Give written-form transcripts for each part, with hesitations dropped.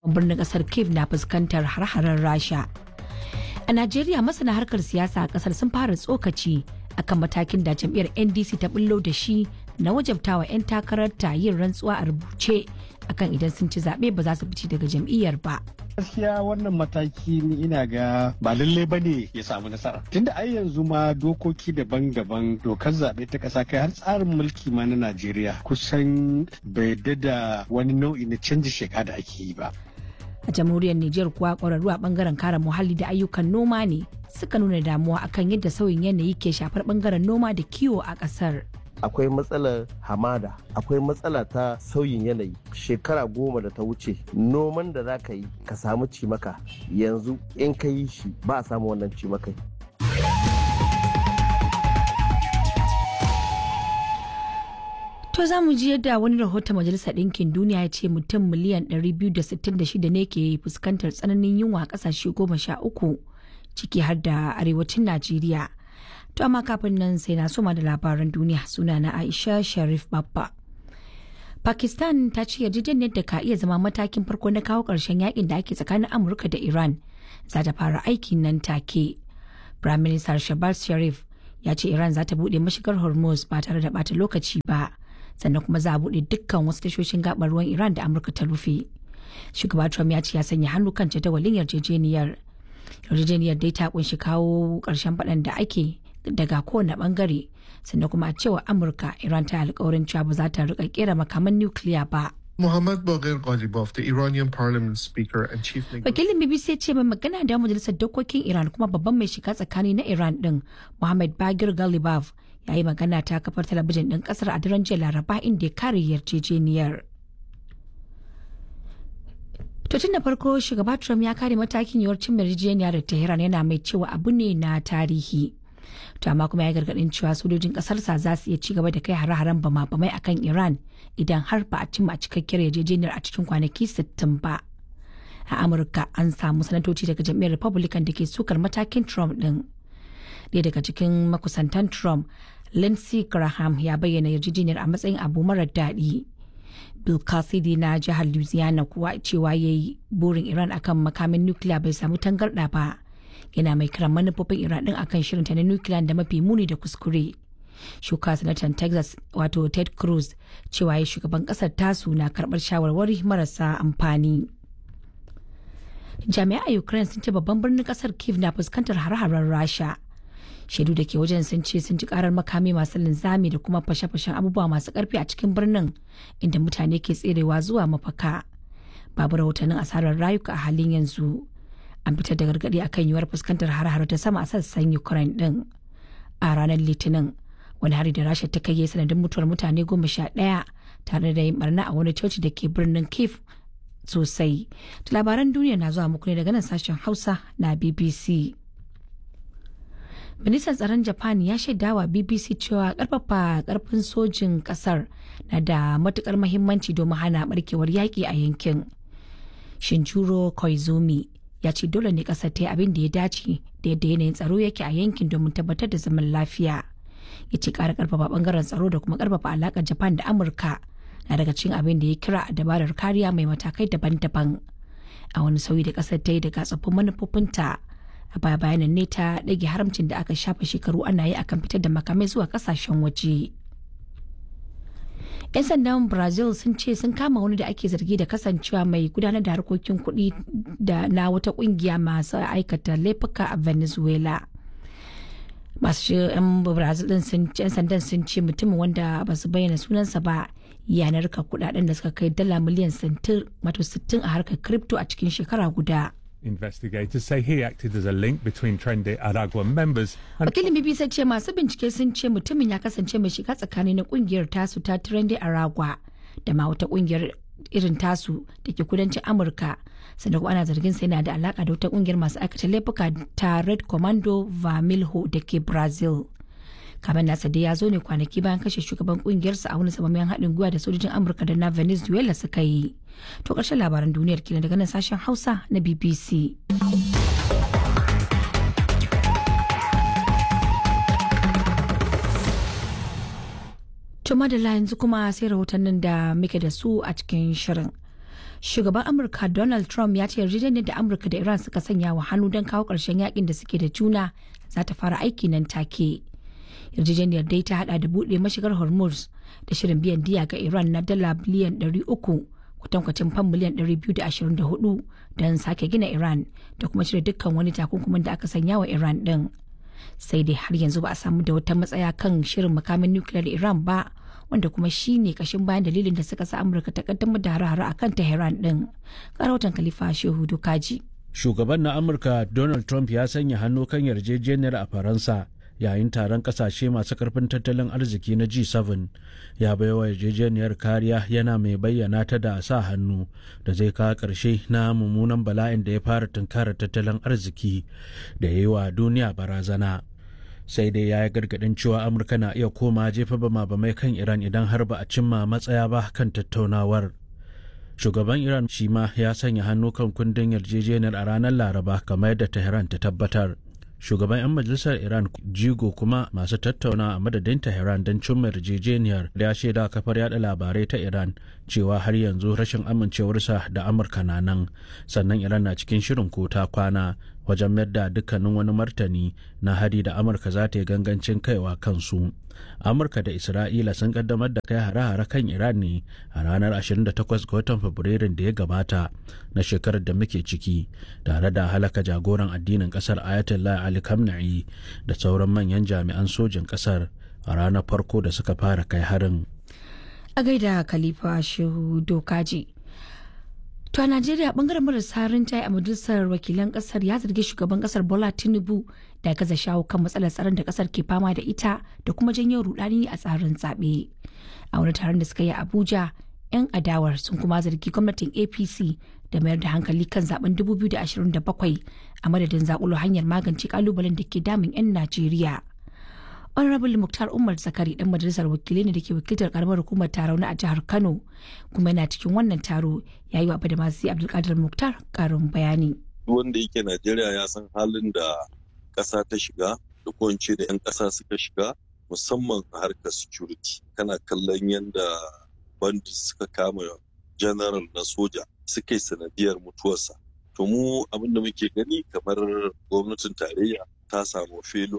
birnin kasar Kyiv na fuskantar har-haren Rasha. A Najeriya masana harkar siyasa a kasar sun fara tsokaci akan matakin da jam'iyyar NDC ta bullo da shi na wajabtawa 'yan takarar ta yin rantsuwa a rubuce akan idan sun ci zaɓe ba za su fice daga jam'iyyar ba. Gaskiya wannan mataki ni ina ga ba lallai ba ne ya samu nasara. Tunda ai yanzu ma dokoki daban-daban dokar zaɓe ta ƙasa kai har tsarin mulki ma na Najeriya kusan bai da wani nau'i na canji sheka da ake yi ba. A jamhuriyar Nijar kuwa ƙwararru a ɓangaren kare muhalli da ayyukan noma ne suka nuna damuwa akan yadda sauyin yanayi ke shafar ɓangaren noma da kiwo a ƙasar. Akwai matsalar hamada, akwai matsala ta sauyin yanayi. Shekara 10 da ta wuce noman da za ka yi ka samu cimaka, yanzu in ka yi shi ba a samu wannan cimakai. To za mu ji yadda wani rahoton Majalisar Ɗinkin Duniya ya ce mutum miliyan 266 ne ke fuskantar tsananin yunwa a ƙasashe 13 ciki har da arewacin Najeriya. To amma kafin nan sai na soma da labaran duniya, suna na Aisha Sharif Babba. Pakistan ta ce yarjejeniyar da ka iya zama matakin farko na kawo ƙarshen yakin da ake tsakanin Amurka da Iran za ta fara aiki nan take. Prime Minister Shehbaz Sharif ya ce Iran za ta buɗe mashigar Hormuz ba tare da ɓata lokaci ba. Sannan kuma za a buɗe dukkan wasu tashoshin gabar ruwan Iran da Amurka ta rufe. Shugaba Trump ya ce ya sanya hannu kan jadawalin yarjejeniyar. Yarjejeniyar dai ta kunshi kawo ƙarshen faɗan da ake daga kowane bangare, sannan kuma a cewa Amurka Iran ta alƙawarin cewa ba za ta rika kera makaman nukiliya ba. Mohammad Baghir Ghalibaf, the Iranian Parliament Speaker and Chief Wakilin BBC ya ce mai magana da majalisar dokokin Iran kuma babban mai shiga tsakani na Iran din Mohammad Baghir Ghalibaf ya yi magana ta kafar talabijin ɗin ƙasar a daren jiya Laraba inda ya kare yarjejeniyar. To tun da farko shugaba Trump ya kare matakin yiwuwar cin yarjejeniya da Tehran yana mai cewa abu ne na tarihi. To amma kuma ya gargaɗin cewa sojojin ƙasarsa za su iya ci gaba da kai hare-haren bama-bamai akan Iran idan har ba a cimma cikakkiyar yarjejeniyar a cikin kwanaki 60 ba. A Amurka an samu sanatoci daga jam'iyyar Republican da ke sukar matakin Trump ɗin. Ɗaya daga cikin makusantan Trump, Lindsey Graham ya bayyana yarjejeniyar a matsayin abu marar daɗi. Bill Cassidy na jihar Louisiana kuwa cewa ya yi burin Iran akan makamin nukiliya bai samu tangarɗa ba. Yana mai kiran manufofin Iran ɗin akan shirinta na nukiliya da mafi muni da kuskure. Shuka sanatan Texas wato Ted Cruz cewa ya shugaban ƙasar tasu na karɓar shawarwari marasa amfani. Jami'ai a Ukraine sun ce babban birnin ƙasar Kyiv na fuskantar hare-haren Rasha. Shaidu da ke wajen sun ce sun ji karar makami masu linzami da kuma fashe-fashen abubuwa masu karfi a cikin birnin inda mutane ke tserewa zuwa mafaka. Babu rahotannin asarar rayuka a halin yanzu. An fitar da gargaɗi akan yiwuwar fuskantar har-har ta sama a sassan Ukraine din. A ranar Litinin, wani hari da Rasha ta kai sanadin mutuwar mutane 11 tare da yin barna a wani coci da ke birnin Kyiv sosai. Labaran duniya na zuwa muku ne daga nan sashen Hausa na BBC. Ministan tsaron Japan ya shaidawa BBC cewa karfafa karfin sojin kasar na da matukar mahimmanci domin hana barkewar yaƙi a yankin. Shinjiro Koizumi ya ce dole ne kasar ta yi abin da ya dace da yadda yanayin tsaro yake a yankin domin tabbatar da zaman lafiya. Ya ce ƙara karfafa bangaren tsaro da kuma karfafa alaƙar Japan da Amurka na daga cikin abin da ya kira dabarar kariya mai matakai daban-daban. A wani sauyi da kasar ta yi daga tsoffin manufofinta. A baya bayanan ne ta ɗage haramcin da aka shafa shekaru ana yi akan fitar da makamai zuwa kasashen waje. 'Yan sandan Brazil sun ce sun kama wani da ake zargi da kasancewa mai gudanar da harkokin kuɗi da na wata ƙungiya masu aikata laifuka a Venezuela. Masu 'yan Brazil ɗin 'yan sandan sun ce mutumin wanda ba su bayyana sunansa ba ya narka kuɗaɗen da suka kai dala miliyan 60 a harkar crypto a cikin shekara guda. Investigators say he acted as a link between Trende Aragua members. Wakilin BBC ce masu bincike sun ce mutumin ya kasance mai shiga tsakani na kungiyar tasu ta Trende Aragua da ma wata kungiyar irin tasu da ke kudancin Amurka. Sannan kuma ana zargin sai na da alaka da wata kungiyar masu aikata laifuka ta Red Commando Vermelho da ke Brazil. Kamar nasa dai ya zo ne kwanaki bayan kashe shugaban kungiyarsa a wani samamen haɗin gwiwa da sojojin Amurka da na Venezuela suka yi. To ƙarshen labaran duniyar kenan daga nan sashen Hausa na BBC. To madalla yanzu kuma sai rahotannin da muke da su a cikin shirin. Shugaban Amurka Donald Trump ya ce yarjejeniyar da Amurka da Iran suka sanya wa hannu don kawo ƙarshen yakin da suke da juna za ta fara aiki nan take. Yarjejeniyar dai ta hada da buɗe mashigar Hormuz da shirin biyan diya ga Iran na dala biliyan 300 kwatankwacin fam miliyan 224 don sake gina Iran da kuma cire dukkan wani takunkumin da aka sanya wa Iran din. Sai dai har yanzu ba a samu da wata matsaya kan shirin makamin nukiliyar Iran ba, wanda kuma shi ne kashin bayan dalilin da suka sa Amurka ta kaddamar da hare-hare akan Tehran din. Karautan Khalifa Shehu Dukaji. Shugaban na Amurka Donald Trump ya sanya hannu kan yarjejeniyar a Faransa yayin taron kasashe masu karfin tattalin arziki na G7. Ya baiwa yarjejeniyar kariya, yana mai bayyana ta da sa hannu da zai kawo ƙarshe na mummunan bala'in da ya fara tunkarar tattalin arziki da ya yi wa duniya barazana. Sai dai ya yi gargaɗin cewa Amurka na iya koma jefa bama-bamai kan Iran idan har ba a cimma matsaya ba kan tattaunawar. Shugaban Iran shi ma ya sanya hannu kan kundin yarjejeniyar a ranar Laraba, kamar yadda Tehran ta tabbatar. Shugaban 'yan majalisar Iran jigo kuma masu tattauna a madadin Tehran don cimma yarjejeniyar da ya shaida kafar yada labarai ta Iran cewa har yanzu rashin amincewarsa da Amurka na nan, sannan Iran na cikin shirin ko ta kwana wajen mayar da dukkanin wani martani na hari da Amurka za ta yi gangancin kaiwa kansu. Amurka da Isra'ila sun kaddamar da kai hare-hare kan Iran ne a ranar 28 ga watan Fabrairun da ya gabata na shekarar da muke ciki, tare da halaka jagoran addinin kasar Ayatollah Ali Khamenei da sauran manyan jami'an sojin kasar a ranar farko da suka fara kai harin. A gaida Khalifa Shehu Dokaji. To a Najeriya, bangaren marasa rinjaye a majalisar wakilan kasar ya zargi shugaban kasar Bola Tinubu da gaza shawo kan matsalar tsaron da kasar ke fama da ita da kuma janyo rudani a tsarin zaɓe. A wani taron da suka yi a Abuja, 'yan adawar sun kuma zargi gwamnatin APC da mayar da hankali kan zaben 2027 a madadin zakulo hanyar magance kalubalen da ke damun 'yan Najeriya. Honorable Muktar Umar Zakari dan majalisar wakilai ne da ke wakiltar karamar hukumar Tarauni a jihar Kano, kuma yana cikin wannan taro, ya yi wa Badamasi Abdulkadir Muktar karin bayani. Wanda yake Najeriya ya san halin da ƙasa ta shiga da kowace da 'yan ƙasa suka shiga, musamman a harkar security. Kana kallon yadda bandits suka kama general na soja suka yi sanadiyar mutuwarsa. To mu abin da muke gani kamar gwamnatin tarayya ta samu failure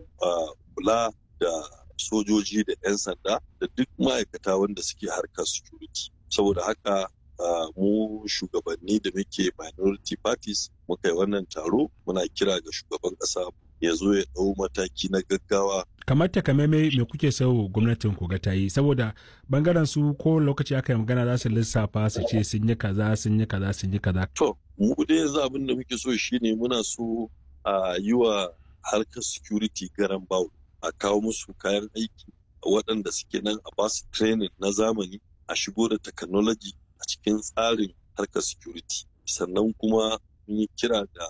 kula da sojoji da 'yan sanda da duk ma'aikata wanda suke harkar security. Saboda haka mu shugabanni da muke minority parties muka yi wannan taro, muna kira ga shugaban ƙasa ya zo ya ɗau mataki na gaggawa. Kamar takamaimai me kuke so gwamnatin ku ga ta yi? Saboda bangaren su ko lokaci aka yi magana za su lissafa su ce sun yi kaza sun yi kaza sun yi kaza. To mu dai yanzu abin da muke so shine muna so a yi wa harkar security garan bawul, a kawo musu kayan aiki waɗanda suke nan, a basu training na zamani, a shigo da technology a cikin tsarin harkar security. Sannan kuma mun yi kira da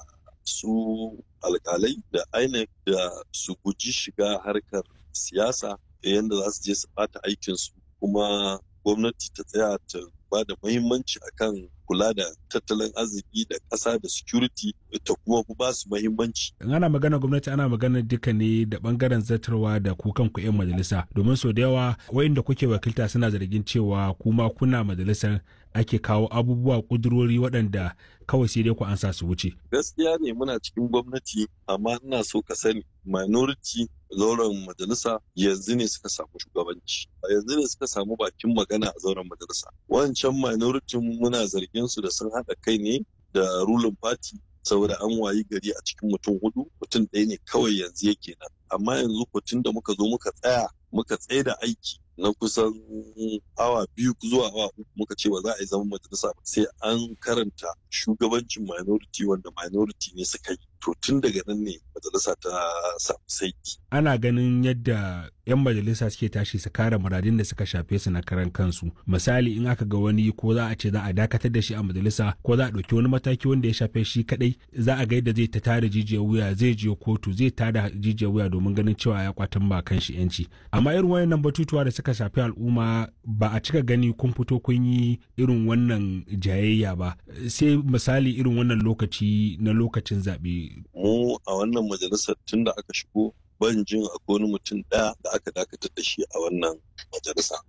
su alkalai da INEC da su guji shiga harkar siyasa yadda za su je su bata aikinsu, kuma gwamnati ta tsaya ta ba da muhimmanci akan kula da tattalin arziki da ƙasa da security, ta kuma ba su muhimmanci. Ana magana gwamnati, ana magana duka ne da bangaren zartarwa da ku kanku 'yan majalisa, domin sau da yawa wa'inda kuke wakilta suna zargin cewa kuma kuna majalisar ake kawo abubuwa kudurori waɗanda kawai sai dai ku ansa su wuce. Gaskiya ne muna cikin gwamnati, amma ina so ka sani minority zauren majalisa yanzu ne suka samu shugabanci, yanzu ne suka samu bakin magana a zauren majalisa. Wancan minority muna zargin su da sun haɗa kai ne da ruling party, saboda an wayi gari a cikin mutum 4 mutum ɗaya ne kawai yanzu yake nan. Amma yanzu tun da muka zo muka tsaye da aiki na kusan awa 2 zuwa awa 3, muka ce ba za a yi zaman majalisa ba sai an karanta shugabancin minority wanda minority ne suka yi. To tun daga nan ne majalisa ta samu saiti. Ana ganin yadda 'yan majalisa suke tashi su kare muradin da suka shafe su na karan kansu. Misali, in aka ga wani ko za a ce za a dakatar da shi a majalisa ko za a ɗauki wani mataki wanda ya shafe shi kadai, za a ga yadda zai ta tada jijiyar wuya, zai je kotu, zai tada jijiyar wuya domin ganin cewa ya kwatan ba kan shi 'yanci. Amma irin wayannan batutuwa da suka shafi al'umma ba a cika gani kun fito kun yi irin wannan jayayya ba, sai misali irin wannan lokaci na lokacin zaɓe. Mu a wannan majalisar tun da aka shigo ban jin akwai wani mutum ɗaya da aka dakatar da shi a wannan majalisa.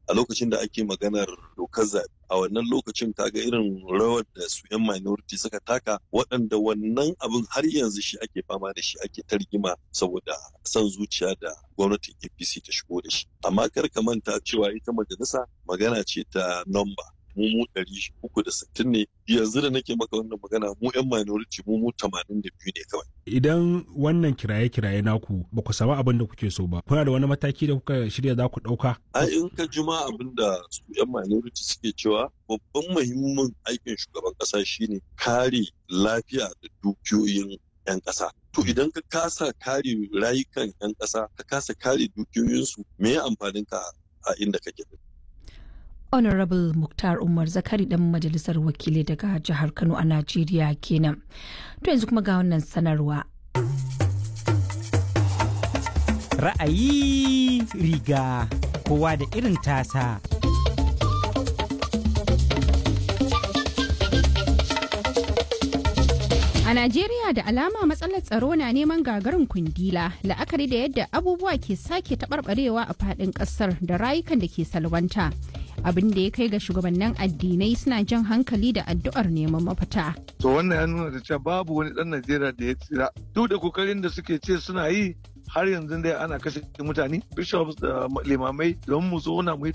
a lokacin da ake maganar dokar zaɓe. A wannan lokacin kaga irin rawar da su 'yan minority suka taka, waɗanda wannan abin har yanzu shi ake fama da shi, ake targima saboda son zuciya da gwamnatin APC ta shigo da shi. Amma kar ka manta cewa ita majalisa magana ce ta nomba. mu 360 ne, yanzu da nake maka wannan magana mu 'yan minority mu 82 ne kawai. Idan wannan kiraye-kiraye naku ba ku samu abin da kuke so ba, kuna da wani mataki da kuka shirya za ku ɗauka? Ai in ka jima abin da su 'yan minority suke cewa babban muhimmin aikin shugaban ƙasa shine kare lafiya da dukiyoyin 'yan ƙasa. To idan ka kasa kare rayukan 'yan ƙasa, ka kasa kare dukiyoyinsu, me ya amfanin ka a inda kake? Honorable Muktar Umar Zakari dan majalisar wakilai daga jihar Kano a Najeriya kenan. To yanzu kuma ga wannan sanarwa. Ra'ayi riga kowa da irin tasa. A Najeriya da alama matsalar tsaro na neman gagarin kundila, la'akari da yadda abubuwa ke sake taɓarɓarewa a faɗin ƙasar da rayukan da ke salwanta. Abin da ya kai ga shugabannin addinai suna jan hankali da addu'ar neman mafita. To wannan ya nuna da cewa babu wani ɗan Najeriya da ya tsira. Duk da kokarin da suke ce suna yi, har yanzu dai ana kashe mutane, bishops da limamai, don mu zo mu yi